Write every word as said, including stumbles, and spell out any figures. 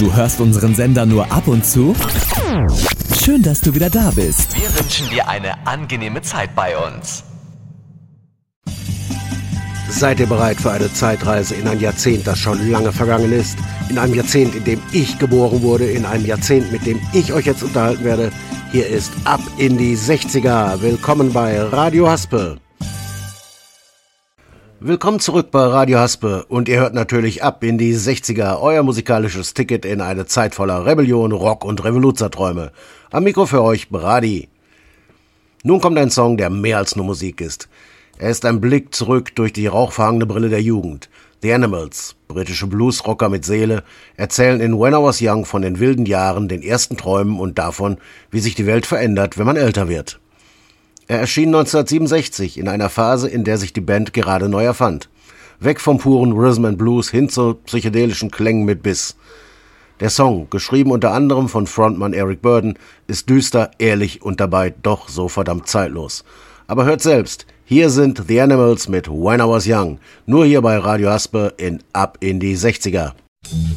Du hörst unseren Sender nur ab und zu? Schön, dass du wieder da bist. Wir wünschen dir eine angenehme Zeit bei uns. Seid ihr bereit für eine Zeitreise in ein Jahrzehnt, das schon lange vergangen ist? In einem Jahrzehnt, in dem ich geboren wurde, in einem Jahrzehnt, mit dem ich euch jetzt unterhalten werde. Hier ist Ab in die sechziger. Willkommen bei Radio Haspe. Willkommen zurück bei Radio Haspe und ihr hört natürlich Ab in die sechziger, euer musikalisches Ticket in eine Zeit voller Rebellion, Rock und Revoluzerträume. Am Mikro für euch Brady. Nun kommt ein Song, der mehr als nur Musik ist. Er ist ein Blick zurück durch die rauchverhangene Brille der Jugend. The Animals, britische Bluesrocker mit Seele, erzählen in When I Was Young von den wilden Jahren, den ersten Träumen und davon, wie sich die Welt verändert, wenn man älter wird. Er erschien neunzehnhundertsiebenundsechzig in einer Phase, in der sich die Band gerade neu erfand. Weg vom puren Rhythm and Blues hin zu psychedelischen Klängen mit Biss. Der Song, geschrieben unter anderem von Frontmann Eric Burdon, ist düster, ehrlich und dabei doch so verdammt zeitlos. Aber hört selbst, hier sind The Animals mit When I Was Young, nur hier bei Radio Haspe in Ab in die sechziger.